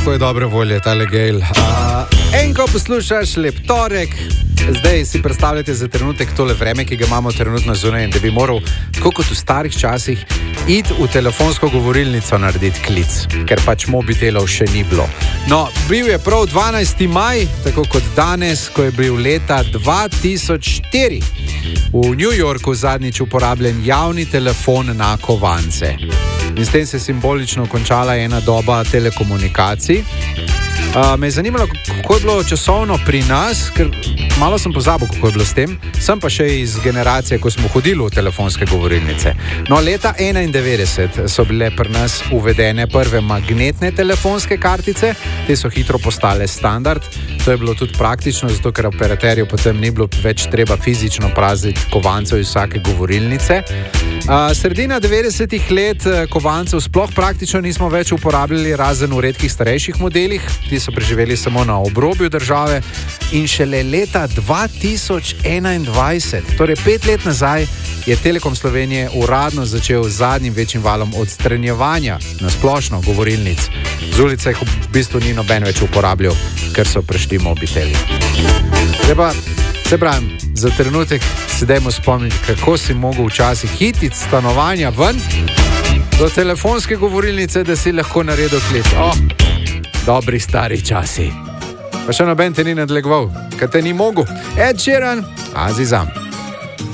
kako je dobre volje tale Gail. Enko poslušaš, lep torek. Zdaj si predstavljate za trenutek tole vreme, ki ga imamo trenutno zunaj, in da bi moral, tako kot v starih časih, iti v telefonsko govorilnico narediti klic, ker pač mobitelov še ni bilo. No, bil je prav 12. maj, tako kot danes, ko je bil leta 2004 v New Yorku zadnjič uporabljen javni telefon na kovance. In s tem se je simbolično končala ena doba telekomunikacij. Me je zanimalo, kako je bilo časovno pri nas, ker malo sem pozabil, kako je bilo s tem. Sem pa še iz generacije, ko smo hodili v telefonske govorilnice. No, leta 1991 so bile pri nas uvedene prve magnetne telefonske kartice. Te so hitro postale standard. To je bilo tudi praktično, zato ker operaterju potem ni bilo več treba fizično prazniti kovancev iz vsake govorilnice. Sredina 90-ih let kovancev sploh praktično nismo več uporabljali, razen v redkih starejših modelih. Ti so preživeli samo na obrobju države in šele leta 2021, torej 5 let nazaj, je Telekom Slovenije uradno začel z zadnjim večjim valom odstranjevanja na splošno govorilnic. Z ulice jih v bistvu ni noben več uporabljal, ker so prešli mobiteli. Se pravim, za trenutek se dajmo spomniti, kako si mogel včasih hititi stanovanja ven do telefonske govorilnice, da si lahko naredil klic. Dobri stari časi. Pa še noben te ni nadlegoval, ker te ni mogel. Ed Sheeran, Azizam.